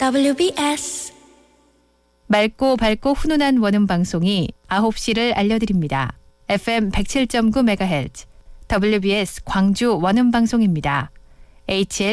WBS 맑고 밝고 훈훈한 원음 방송이 9시를 알려드립니다. FM 107.9MHz WBS 광주 원음 방송입니다.